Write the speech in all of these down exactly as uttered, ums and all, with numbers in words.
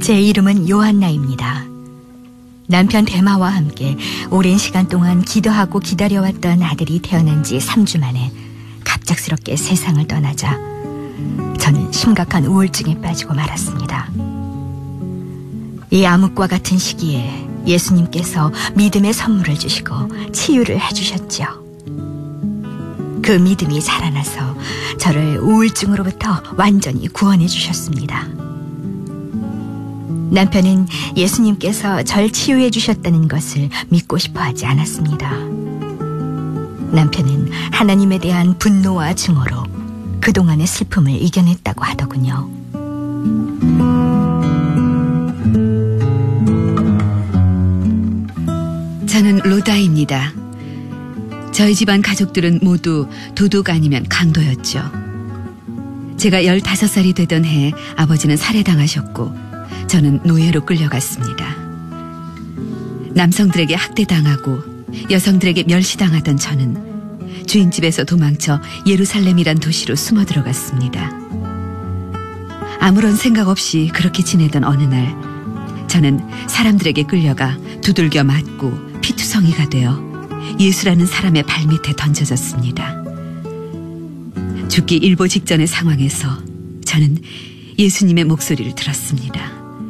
제 이름은 요한나입니다. 남편 데마와 함께 오랜 시간 동안 기도하고 기다려왔던 아들이 태어난 지 삼 주 만에 갑작스럽게 세상을 떠나자 저는 심각한 우울증에 빠지고 말았습니다. 이 암흑과 같은 시기에 예수님께서 믿음의 선물을 주시고 치유를 해주셨죠. 그 믿음이 자라나서 저를 우울증으로부터 완전히 구원해 주셨습니다. 남편은 예수님께서 절 치유해 주셨다는 것을 믿고 싶어 하지 않았습니다. 남편은 하나님에 대한 분노와 증오로 그동안의 슬픔을 이겨냈다고 하더군요. 저는 로다입니다. 저희 집안 가족들은 모두 도둑 아니면 강도였죠. 제가 열다섯 살이 되던 해에 아버지는 살해당하셨고 저는 노예로 끌려갔습니다. 남성들에게 학대당하고 여성들에게 멸시당하던 저는 주인집에서 도망쳐 예루살렘이란 도시로 숨어 들어갔습니다. 아무런 생각 없이 그렇게 지내던 어느 날 저는 사람들에게 끌려가 두들겨 맞고 피투성이가 되어 예수라는 사람의 발밑에 던져졌습니다. 죽기 일보 직전의 상황에서 저는 예수님의 목소리를 들었습니다.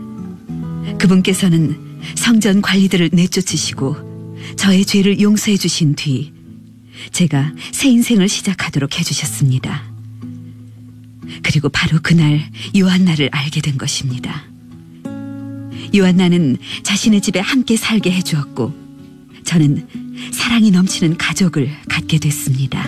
그분께서는 성전 관리들을 내쫓으시고 저의 죄를 용서해 주신 뒤 제가 새 인생을 시작하도록 해주셨습니다. 그리고 바로 그날 요한나를 알게 된 것입니다. 요한나는 자신의 집에 함께 살게 해주었고 저는 사랑이 넘치는 가족을 갖게 됐습니다.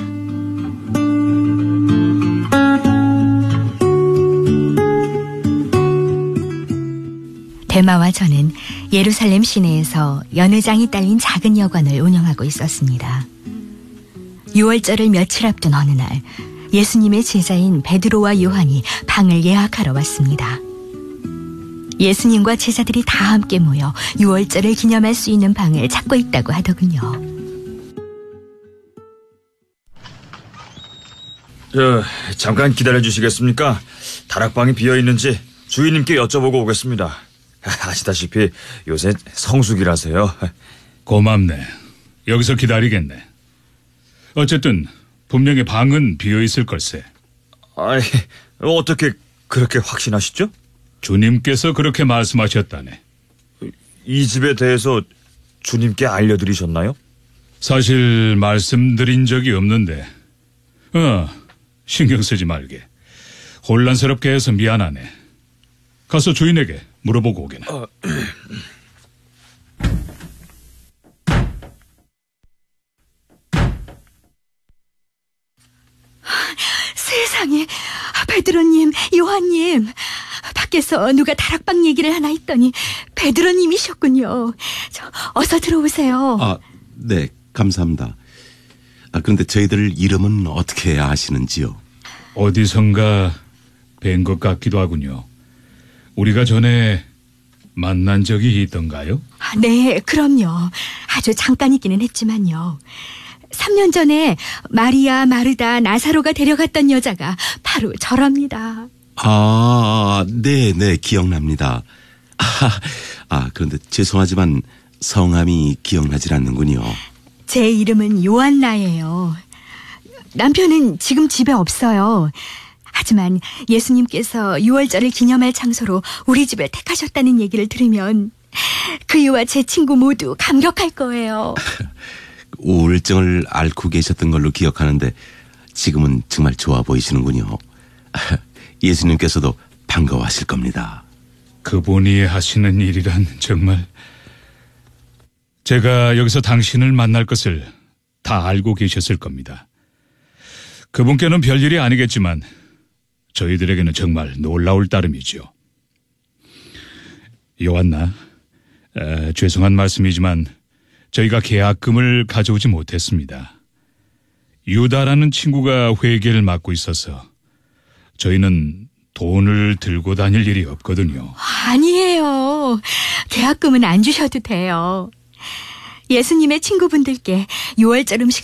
데마와 저는 예루살렘 시내에서 연회장이 딸린 작은 여관을 운영하고 있었습니다. 유월절을 며칠 앞둔 어느 날 예수님의 제자인 베드로와 요한이 방을 예약하러 왔습니다. 예수님과 제자들이 다 함께 모여 유월절을 기념할 수 있는 방을 찾고 있다고 하더군요. 저, 잠깐 기다려주시겠습니까? 다락방이 비어있는지 주인님께 여쭤보고 오겠습니다. 아시다시피 요새 성수기라서요. 고맙네. 여기서 기다리겠네. 어쨌든 분명히 방은 비어있을 걸세. 아이, 어떻게 그렇게 확신하시죠? 주님께서 그렇게 말씀하셨다네. 이 집에 대해서 주님께 알려드리셨나요? 사실 말씀드린 적이 없는데 어, 신경 쓰지 말게. 혼란스럽게 해서 미안하네. 가서 주인에게 물어보고 오게나. 어. 세상에, 베드로님, 요한님, 밖에서 누가 다락방 얘기를 하나 했더니 베드로님이셨군요. 저, 어서 들어오세요. 아, 네, 감사합니다. 아, 그런데 저희들 이름은 어떻게 아시는지요? 어디선가 뵌 것 같기도 하군요. 우리가 전에 만난 적이 있던가요? 아, 네, 그럼요. 아주 잠깐이기는 했지만요. 삼 년 전에 마리아, 마르다, 나사로가 데려갔던 여자가 바로 저랍니다. 아, 네, 네, 기억납니다. 아, 아, 그런데 죄송하지만 성함이 기억나질 않는군요. 제 이름은 요한나예요. 남편은 지금 집에 없어요. 하지만 예수님께서 유월절을 기념할 장소로 우리 집을 택하셨다는 얘기를 들으면 그이와 제 친구 모두 감격할 거예요. 우울증을 앓고 계셨던 걸로 기억하는데 지금은 정말 좋아 보이시는군요. 예수님께서도 반가워하실 겁니다. 그분이 하시는 일이란 정말. 제가 여기서 당신을 만날 것을 다 알고 계셨을 겁니다. 그분께는 별일이 아니겠지만 저희들에게는 정말 놀라울 따름이죠. 요한나, 에, 죄송한 말씀이지만 저희가 계약금을 가져오지 못했습니다. 유다라는 친구가 회계를 맡고 있어서 저희는 돈을 들고 다닐 일이 없거든요. 아니에요. 계약금은 안 주셔도 돼요. 예수님의 친구분들께 유월절 음식을